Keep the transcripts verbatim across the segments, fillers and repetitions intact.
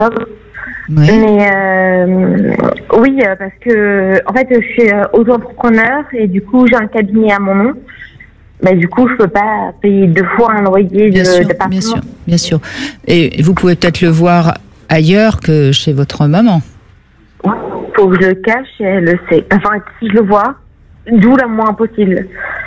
Oui. Mais euh, oui, parce que en fait, je suis auto-entrepreneur et du coup, j'ai un cabinet à mon nom. Mais du coup, je peux pas payer deux fois un loyer bien de, sûr, d'appartement. Bien sûr, bien sûr. Et vous pouvez peut-être le voir ailleurs que chez votre maman. Il faut que je le cache et elle le sait. Enfin, si je le vois, d'où la moins possible.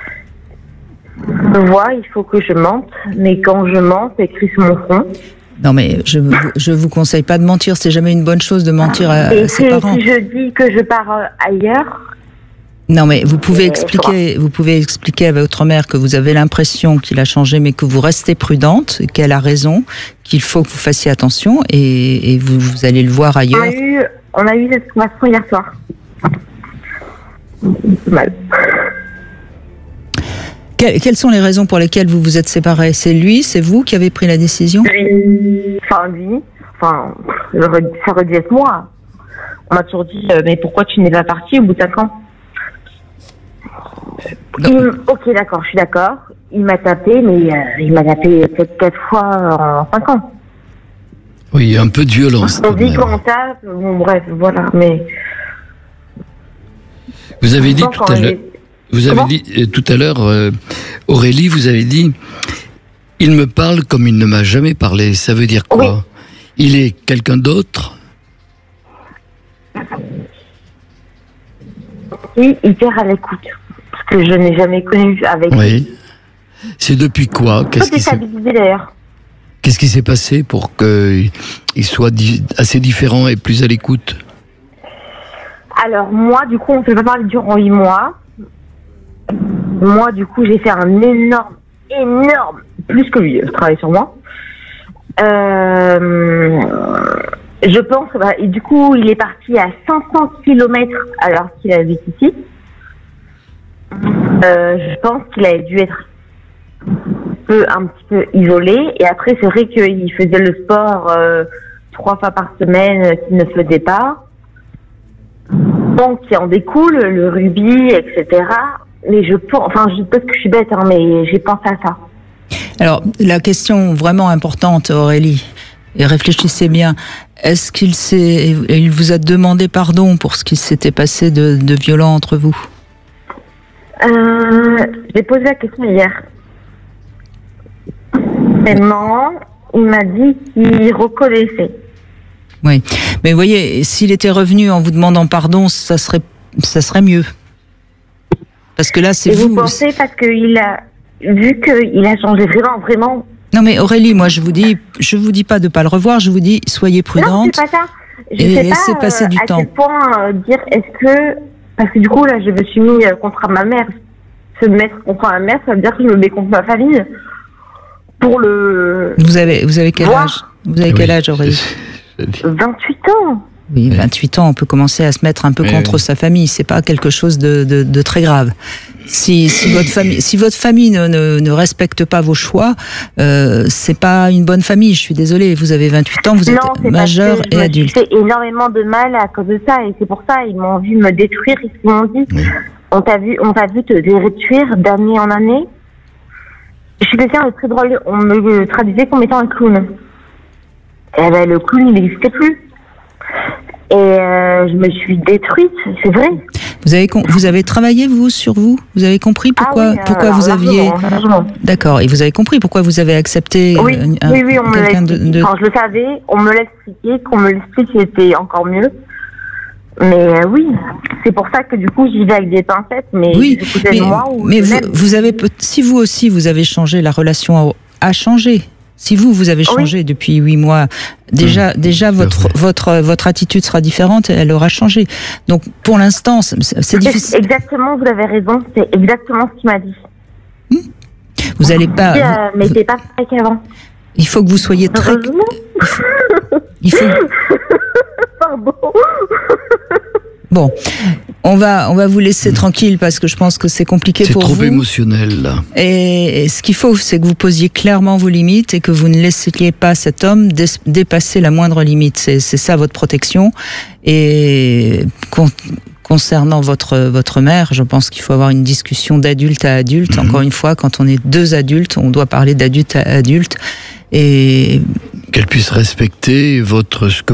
Je le vois, il faut que je mente. Mais quand je mens, c'est écrit sur mon front. Non, mais je je vous conseille pas de mentir. C'est jamais une bonne chose de mentir à, et à ses parents. Et si je dis que je pars ailleurs... Non, mais vous pouvez expliquer, vous pouvez expliquer à votre mère que vous avez l'impression qu'il a changé, mais que vous restez prudente, qu'elle a raison, qu'il faut que vous fassiez attention, et, et vous, vous allez le voir ailleurs. On a eu, on a eu cette conversation hier soir. Mal. Que, quelles sont les raisons pour lesquelles vous vous êtes séparés? C'est lui, c'est vous qui avez pris la décision? Lui, enfin lui, enfin, ça aurait dû être moi. On m'a toujours dit, euh, mais pourquoi tu n'es pas partie au bout de cinq ans? Il, ok, d'accord, je suis d'accord. Il m'a tapé, mais euh, il m'a tapé peut-être quatre fois en cinq ans. Oui, un peu de violence. On dit qu'on tape, bon bref, voilà, mais... Vous avez dit tout à l'heure, vous avez dit euh, tout à l'heure, euh, Aurélie, vous avez dit, il me parle comme il ne m'a jamais parlé. Ça veut dire quoi? Oui. Il est quelqu'un d'autre? Oui, hyper à l'écoute. Que je n'ai jamais connu avec lui. Oui. C'est depuis quoi? Qu'est-ce qui s'est... d'ailleurs. Qu'est-ce qui s'est passé pour qu'il soit di- assez différent et plus à l'écoute? Alors, moi, du coup, on ne s'est pas parlé durant huit mois. Moi, du coup, j'ai fait un énorme, énorme, plus que lui, je travaille sur moi. Euh, je pense, bah, et du coup, il est parti à cinq cents kilomètres alors qu'il habite ici. Euh, je pense qu'il a dû être un, peu, un petit peu isolé. Et après, c'est vrai qu'il faisait le sport euh, trois fois par semaine euh, qu'il ne faisait pas. Donc, il en découle, le rugby, et cetera. Mais je pense, enfin, je pense que je suis bête, hein, mais j'ai pensé à ça. Alors, la question vraiment importante, Aurélie, et réfléchissez bien, est-ce qu'il s'est, il vous a demandé pardon pour ce qui s'était passé de, de violent entre vous? Euh, j'ai posé la question hier. Et non, il m'a dit qu'il reconnaissait. Oui, mais vous voyez, s'il était revenu en vous demandant pardon, ça serait, ça serait mieux. Parce que là, c'est Et vous. vous pensez parce qu'il a vu qu'il a changé vraiment, vraiment. Non, mais Aurélie, moi, je vous dis, je vous dis pas de pas le revoir. Je vous dis, soyez prudente. Non, c'est pas ça. Je et sais pas laissez passer euh, du à temps. quel point euh, dire est-ce que parce que du coup là, je me suis mis euh, contre ma mère. Se mettre contre ma mère, ça veut dire que je me mets contre ma famille pour le. Vous avez, vous avez quel voir. âge? Vous avez quel oui, âge, Aurélie? vingt-huit ans. Oui, vingt-huit ans, on peut commencer à se mettre un peu oui, contre oui. sa famille. C'est pas quelque chose de, de, de très grave. Si, si votre famille, si votre famille ne, ne, ne respecte pas vos choix, euh, c'est pas une bonne famille. Je suis désolée. Vous avez vingt-huit ans, vous êtes non, majeur et adulte. J'ai fait énormément de mal à cause de ça, et c'est pour ça ils m'ont vu me détruire. Ils m'ont dit, oui. on t'a vu, on t'a vu te détruire d'année en année. Je suis quelqu'un de très drôle. On me traduisait comme étant un clown. Et ben, le clown, il n'existait plus. Et euh, je me suis détruite, c'est vrai. Vous avez, vous avez travaillé, vous, sur vous? Vous avez compris pourquoi, ah oui, pourquoi alors, vous aviez... largement, largement. D'accord, et vous avez compris pourquoi vous avez accepté oui, un, oui, oui, on me l'a quelqu'un de, de... Quand je le savais, on me l'a expliqué, qu'on me l'explique, c'était encore mieux. Mais euh, oui, c'est pour ça que du coup, j'y vais avec des pincettes, mais oui, mais, moi, ou mais vous, vous avez, si vous aussi, vous avez changé, la relation a, a changé. Si vous, vous avez changé oui. depuis huit mois, déjà, mmh, déjà votre, votre, votre attitude sera différente, elle aura changé. Donc, pour l'instant, c'est, c'est difficile. Exactement, vous avez raison, c'est exactement ce qu'il m'a dit. Mmh. Vous n'allez pas... Euh, mais c'est pas pareil qu'avant. Il faut que vous soyez très... Il faut... Pardon. Bon, on va, on va vous laisser tranquille parce que je pense que c'est compliqué c'est pour vous. C'est trop émotionnel, là. Et, et ce qu'il faut, c'est que vous posiez clairement vos limites et que vous ne laissiez pas cet homme dé- dépasser la moindre limite. C'est, c'est ça votre protection. Et con, concernant votre, votre mère, je pense qu'il faut avoir une discussion d'adulte à adulte. Mmh. Encore une fois, quand on est deux adultes, on doit parler d'adulte à adulte. et qu'elle puisse respecter votre ce que